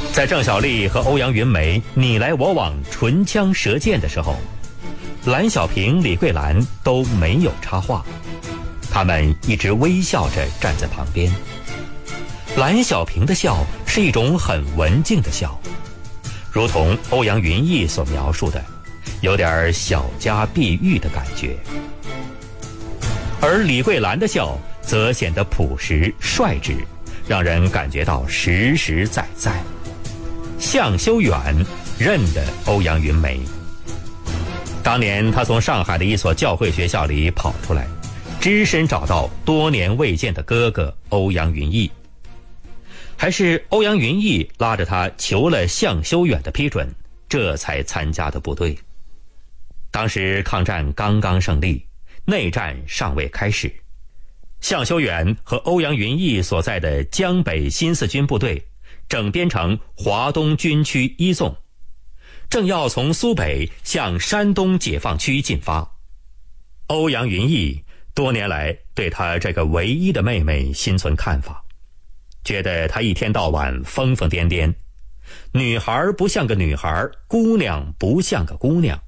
在郑小丽和欧阳云梅你来我往、唇枪舌剑的时候，蓝小平、李桂兰都没有插话，他们一直微笑着站在旁边。蓝小平的笑是一种很文静的笑，如同欧阳云逸所描述的，有点小家碧玉的感觉。而李桂兰的笑则显得朴实率直，让人感觉到实实在在。向修远认得欧阳云梅，当年他从上海的一所教会学校里跑出来，只身找到多年未见的哥哥欧阳云逸，还是欧阳云逸拉着他求了向修远的批准，这才参加的部队。当时抗战刚刚胜利，内战尚未开始，向修远和欧阳云逸所在的江北新四军部队整编成华东军区一纵，正要从苏北向山东解放区进发。欧阳云逸多年来对他这个唯一的妹妹心存看法，觉得她一天到晚疯疯癫癫，女孩不像个女孩，姑娘不像个姑娘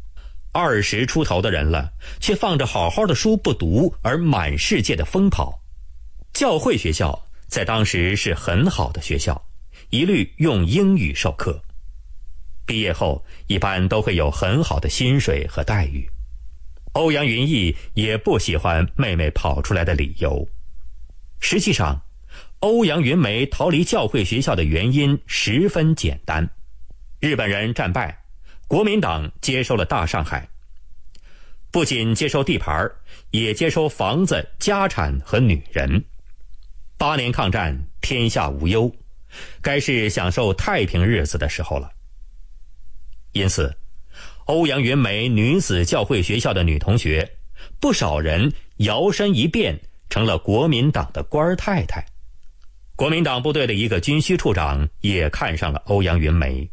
，20出头的人了，却放着好好的书不读，而满世界的疯跑。教会学校在当时是很好的学校，一律用英语授课，毕业后一般都会有很好的薪水和待遇。欧阳云逸也不喜欢妹妹跑出来的理由。实际上，欧阳云梅逃离教会学校的原因十分简单，日本人战败，国民党接收了大上海，不仅接收地盘，也接收房子、家产和女人。8年抗战，天下无忧，该是享受太平日子的时候了。因此，欧阳云梅女子教会学校的女同学，不少人摇身一变成了国民党的官太太。国民党部队的一个军需处长也看上了欧阳云梅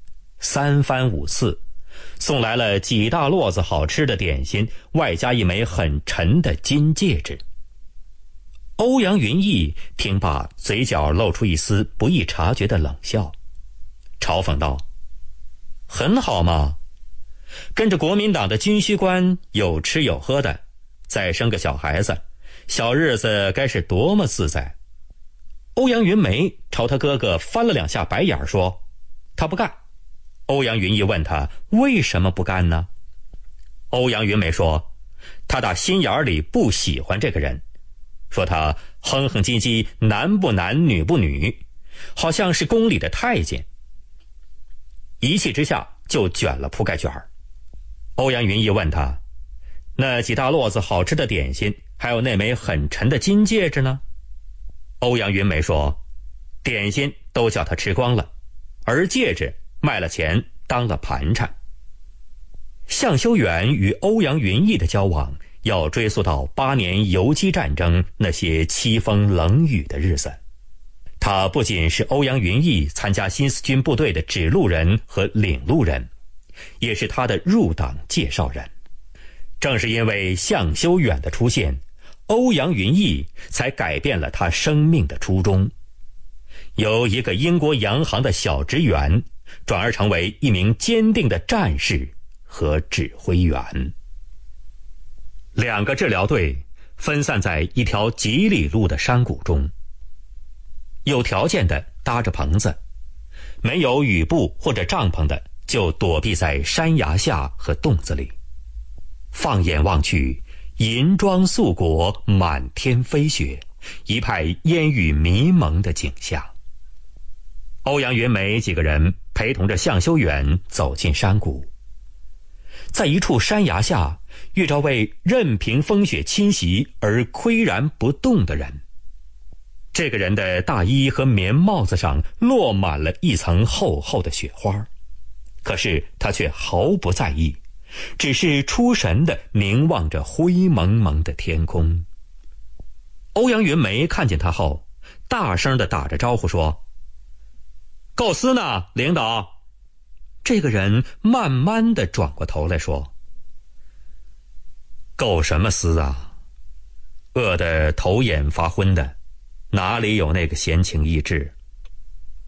，3番5次送来了几大摞子好吃的点心，外加一枚很沉的金戒指。欧阳云逸听罢，嘴角露出一丝不易察觉的冷笑，嘲讽道：很好嘛，跟着国民党的军需官有吃有喝的，再生个小孩子，小日子该是多么自在。欧阳云梅朝他哥哥翻了2下白眼说：他不干。欧阳云逸问他为什么不干呢？欧阳云梅说：他打心眼里不喜欢这个人，说他哼哼唧唧，男不男女不女，好像是宫里的太监。一气之下就卷了铺盖卷儿。欧阳云逸问他：那几大摞子好吃的点心，还有那枚很沉的金戒指呢？欧阳云梅说：点心都叫他吃光了，而戒指卖了钱当了盘缠。向修远与欧阳云逸的交往要追溯到8年游击战争那些凄风冷雨的日子。他不仅是欧阳云逸参加新四军部队的指路人和领路人，也是他的入党介绍人。正是因为向修远的出现，欧阳云逸才改变了他生命的初衷，由一个英国洋行的小职员转而成为一名坚定的战士和指挥员。2个治疗队分散在一条几里路的山谷中，有条件的搭着棚子，没有雨布或者帐篷的就躲避在山崖下和洞子里。放眼望去，银装素裹，满天飞雪，一派烟雨迷蒙的景象。欧阳云梅几个人陪同着向修远走进山谷，在一处山崖下遇着位任凭风雪侵袭而岿然不动的人。这个人的大衣和棉帽子上落满了一层厚厚的雪花，可是他却毫不在意，只是出神地凝望着灰蒙蒙的天空。欧阳云梅看见他后，大声地打着招呼说：够丝呢，领导。这个人慢慢地转过头来说：够什么丝啊，饿得头眼发昏的，哪里有那个闲情逸致。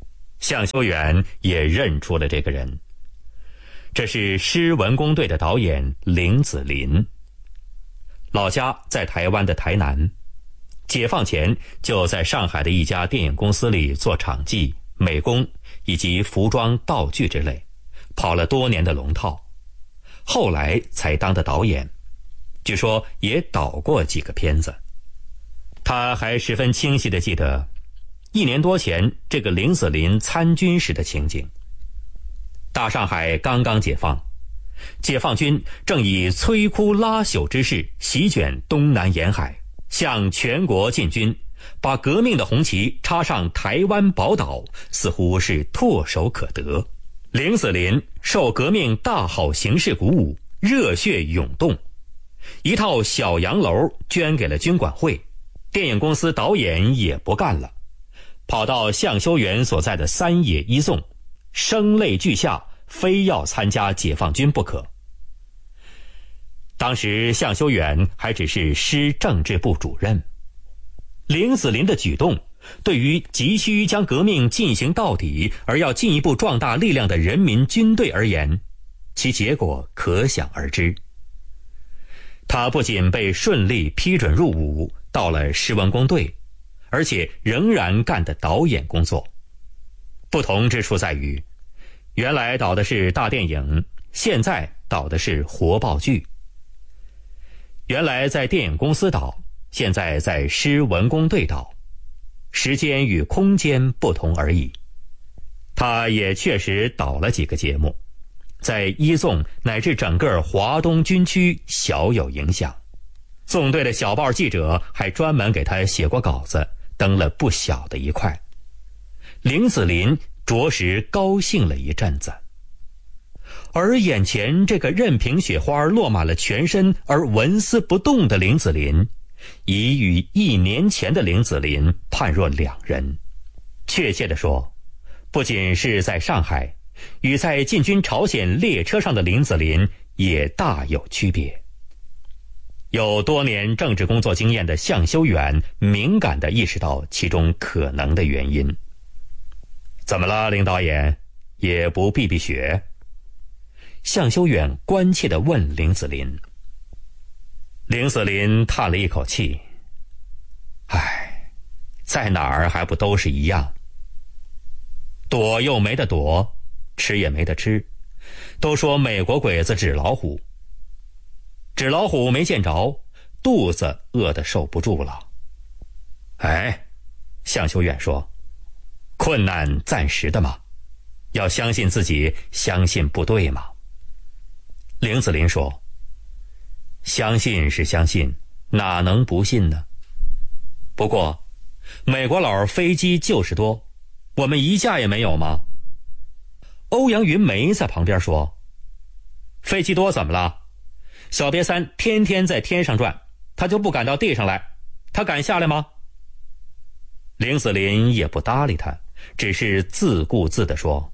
向修远也认出了这个人，这是诗文工队的导演林子林，老家在台湾的台南，解放前就在上海的一家电影公司里做场记、美工以及服装道具之类，跑了多年的龙套，后来才当的导演，据说也导过几个片子。他还十分清晰地记得1年多前这个林子林参军时的情景。大上海刚刚解放，解放军正以摧枯拉朽之势席卷东南沿海，向全国进军，把革命的红旗插上台湾宝岛，似乎是唾手可得。林子林受革命大好形势鼓舞，热血涌动，一套小洋楼捐给了军管会，电影公司导演也不干了，跑到向修远所在的三野一纵，声泪俱下，非要参加解放军不可。当时向修远还只是师政治部主任，林子林的举动对于急需将革命进行到底而要进一步壮大力量的人民军队而言，其结果可想而知。他不仅被顺利批准入伍，到了诗文工队，而且仍然干的导演工作。不同之处在于，原来导的是大电影，现在导的是活报剧。原来在电影公司导，现在在诗文工队导，时间与空间不同而已。他也确实导了几个节目，在一纵乃至整个华东军区小有影响。纵队的小报记者还专门给他写过稿子，登了不小的一块。林子林着实高兴了一阵子。而眼前这个任凭雪花落满了全身而纹丝不动的林子林，已与1年前的林子林判若两人。确切地说，不仅是在上海，与在进军朝鲜列车上的林子林也大有区别。有多年政治工作经验的向修远敏感地意识到其中可能的原因。怎么了，林导演？也不避避雪？向修远关切地问林子林。林子林叹了一口气，唉，在哪儿还不都是一样，躲又没得躲，吃也没得吃，都说美国鬼子纸老虎，纸老虎没见着，肚子饿得受不住了。哎，向修远说，困难暂时的嘛，要相信自己，相信部队嘛。林子林说，相信是相信，哪能不信呢？不过美国佬飞机就是多，我们一架也没有吗？欧阳云梅在旁边说，飞机多怎么了？小瘪三天天在天上转，他就不敢到地上来，他敢下来吗？林子林也不搭理他，只是自顾自地说，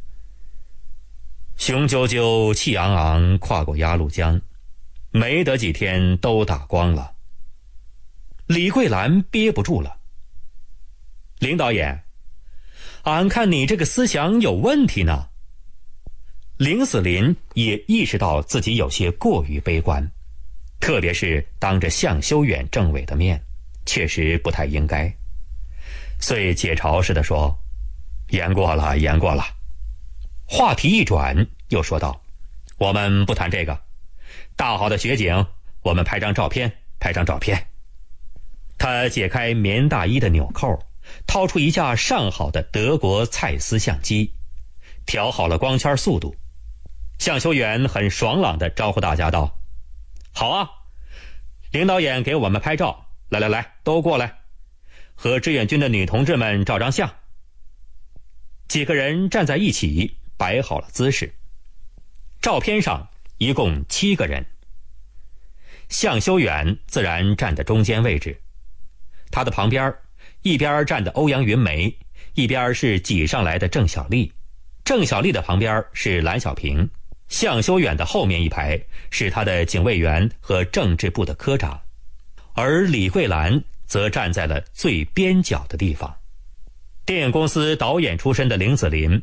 雄赳赳气昂昂跨过鸭绿江，没得几天都打光了。李桂兰憋不住了，林导演，俺看你这个思想有问题呢。林子林也意识到自己有些过于悲观，特别是当着向修远政委的面，确实不太应该，遂解嘲似的说，言过了，言过了。话题一转，又说道，我们不谈这个，大好的雪景，我们拍张照片，拍张照片。他解开棉大衣的纽扣，掏出一架上好的德国蔡司相机，调好了光圈速度。向修远很爽朗地招呼大家道，好啊，林导演给我们拍照，来来来，都过来，和志愿军的女同志们照张相。几个人站在一起，摆好了姿势。照片上一共7个人，向修远自然站在中间位置，他的旁边一边站的欧阳云梅，一边是挤上来的郑小丽，郑小丽的旁边是蓝小平，向修远的后面一排是他的警卫员和政治部的科长，而李桂兰则站在了最边角的地方。 电影公司导演出身的林子林